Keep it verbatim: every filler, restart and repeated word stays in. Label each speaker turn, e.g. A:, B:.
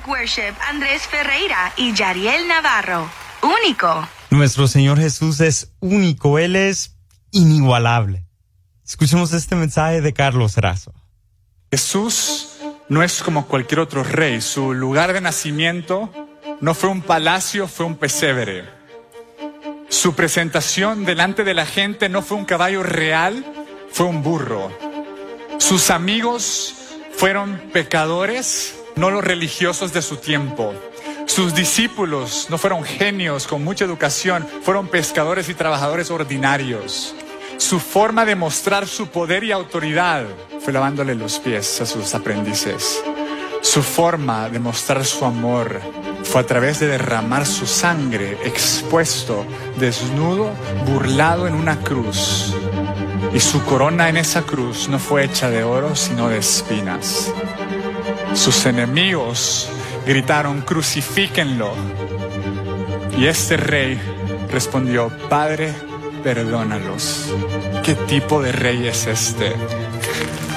A: Rock Worship, Andrés Ferreira y Yariel Navarro. Único.
B: Nuestro Señor Jesús es único, Él es inigualable. Escuchemos este mensaje de Carlos Razo.
C: Jesús no es como cualquier otro rey. Su lugar de nacimiento no fue un palacio, fue un pesebre. Su presentación delante de la gente no fue un caballo real, fue un burro. Sus amigos fueron pecadores, no los religiosos de su tiempo. Sus discípulos no fueron genios con mucha educación, fueron pescadores y trabajadores ordinarios. Su forma de mostrar su poder y autoridad fue lavándole los pies a sus aprendices. Su forma de mostrar su amor fue a través de derramar su sangre, expuesto, desnudo, burlado en una cruz. Y su corona en esa cruz no fue hecha de oro, sino de espinas. Sus enemigos gritaron: crucifíquenlo. Y este rey respondió: Padre, perdónalos. ¿Qué tipo de rey es este?